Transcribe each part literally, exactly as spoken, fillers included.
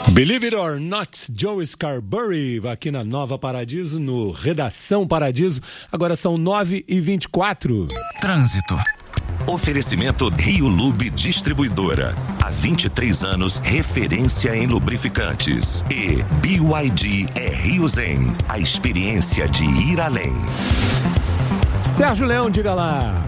Believe it or not, Joe Scarbury aqui na Nova Paradiso, no Redação Paradiso. Agora são nove e vinte e quatro. Trânsito. Oferecimento Rio Lube Distribuidora. Há vinte e três anos, referência em lubrificantes. E B Y D é Rio Zen, a experiência de ir além. Sérgio Leão, diga lá.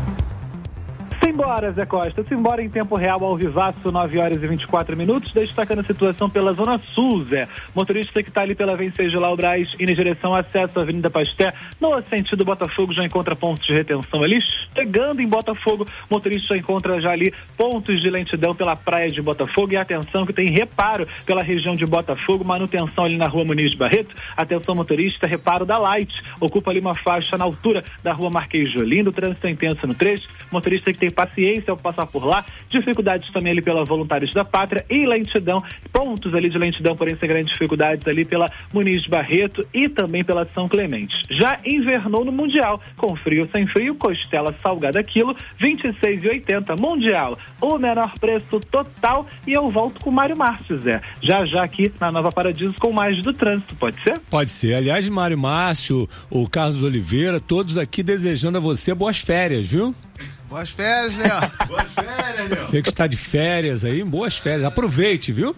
Simbora, Zé Costa, simbora em tempo real ao vivaço, nove horas e vinte e quatro minutos, destacando a situação pela Zona Sul, Zé. Motorista que está ali pela Venceslau Braz, indo em direção ao acesso à Avenida Pasteur, no sentido Botafogo, já encontra pontos de retenção ali. Chegando em Botafogo, motorista já encontra já ali pontos de lentidão pela praia de Botafogo. E atenção que tem reparo pela região de Botafogo, manutenção ali na rua Muniz de Barreto. Atenção motorista, reparo da Light, ocupa ali uma faixa na altura da rua Marquês de Olinda, o trânsito é intenso no trecho. Motorista que tem paciência ao passar por lá, dificuldades também ali pela Voluntários da Pátria e lentidão, pontos ali de lentidão, porém sem grandes dificuldades ali pela Muniz de Barreto e também pela São Clemente. Já invernou no Mundial, com frio sem frio, costela salgada quilo, vinte e seis reais e oitenta centavos. Mundial, o menor preço total, e eu volto com o Mário Márcio, Zé. Já já aqui na Nova Paradiso com mais do trânsito, pode ser? Pode ser. Aliás, Mário Márcio, o Carlos Oliveira, todos aqui desejando a você boas férias, viu? Boas férias, Leão. Boas férias, Leão. Você que está de férias aí, boas férias. Aproveite, viu?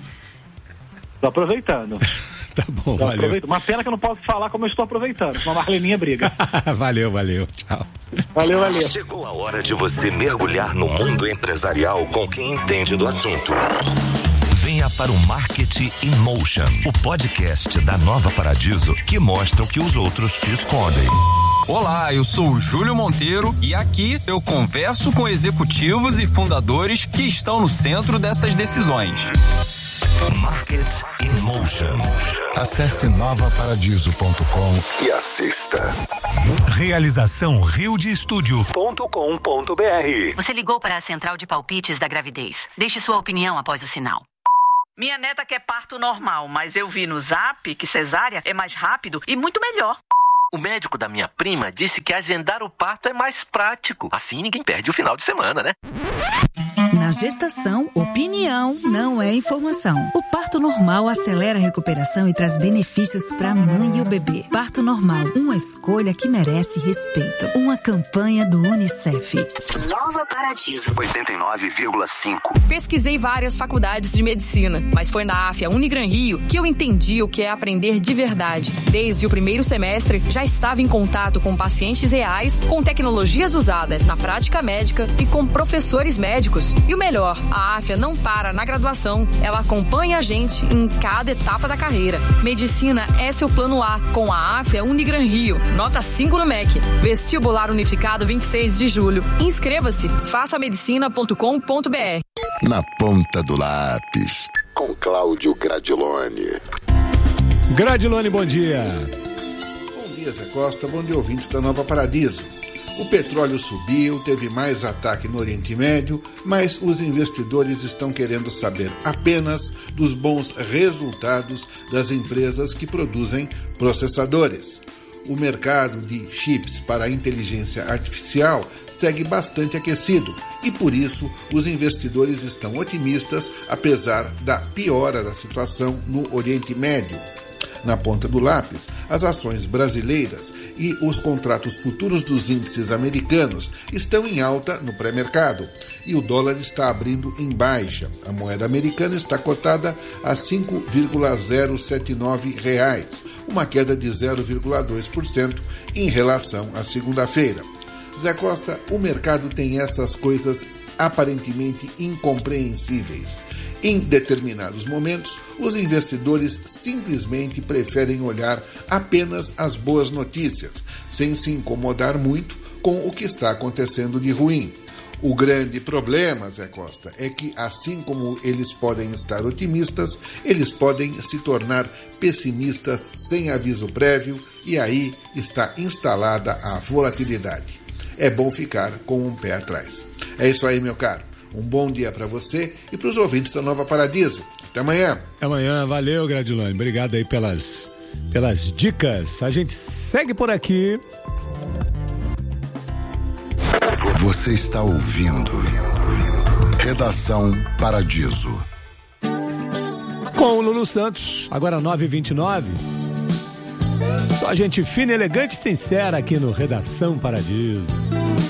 Tô aproveitando. Tá bom, Tô valeu. Aproveito. Uma pena que eu não posso falar como eu estou aproveitando. Uma Marleninha briga. Valeu, valeu. Tchau. Valeu, valeu. Chegou a hora de você mergulhar no mundo empresarial com quem entende do assunto. Venha para o Marketing in Motion, o podcast da Nova Paradiso que mostra o que os outros te escondem. Olá, eu sou o Júlio Monteiro e aqui eu converso com executivos e fundadores que estão no centro dessas decisões. Marketing in Motion. Acesse nova paradiso ponto com e assista. Realização rio de estúdio ponto com ponto b r. Você ligou para a central de palpites da gravidez. Deixe sua opinião após o sinal. Minha neta quer parto normal, mas eu vi no Zap que cesárea é mais rápido e muito melhor. O médico da minha prima disse que agendar o parto é mais prático. Assim ninguém perde o final de semana, né? Na gestação, opinião não é informação. O parto normal acelera a recuperação e traz benefícios para a mãe e o bebê. Parto normal, uma escolha que merece respeito. Uma campanha do Unicef. Nova Paradiso. oitenta e nove vírgula cinco. Pesquisei várias faculdades de medicina, mas foi na A F A Unigran Rio que eu entendi o que é aprender de verdade. Desde o primeiro semestre, já estava em contato com pacientes reais, com tecnologias usadas na prática médica e com professores médicos. E o melhor, a A F A não para na graduação, ela acompanha a gente em cada etapa da carreira. Medicina é seu plano A, com a A F A Unigran Rio. Nota cinco no M E C. Vestibular Unificado vinte e seis de julho. Inscreva-se, faça medicina ponto com ponto b r. Na ponta do lápis, com Cláudio Gradiloni. Gradiloni, bom dia. Bom dia, Zé Costa. Bom dia, ouvintes da Nova Paradiso. O petróleo subiu, teve mais ataque no Oriente Médio, mas os investidores estão querendo saber apenas dos bons resultados das empresas que produzem processadores. O mercado de chips para a inteligência artificial segue bastante aquecido e, por isso, os investidores estão otimistas, apesar da piora da situação no Oriente Médio. Na ponta do lápis, as ações brasileiras e os contratos futuros dos índices americanos estão em alta no pré-mercado e o dólar está abrindo em baixa. A moeda americana está cotada a cinco vírgula zero sete nove reais, uma queda de zero vírgula dois por cento em relação à segunda-feira. Zé Costa, o mercado tem essas coisas aparentemente incompreensíveis. Em determinados momentos, os investidores simplesmente preferem olhar apenas as boas notícias, sem se incomodar muito com o que está acontecendo de ruim. O grande problema, Zé Costa, é que assim como eles podem estar otimistas, eles podem se tornar pessimistas sem aviso prévio e aí está instalada a volatilidade. É bom ficar com um pé atrás. É isso aí, meu caro. Um bom dia para você e para os ouvintes da Nova Paradiso. Até amanhã. Até amanhã. Valeu, Gradiloni. Obrigado aí pelas, pelas dicas. A gente segue por aqui. Você está ouvindo Redação Paradiso. com o Lulu Santos, agora nove e vinte e nove. Só gente fina, elegante e sincera aqui no Redação Paradiso.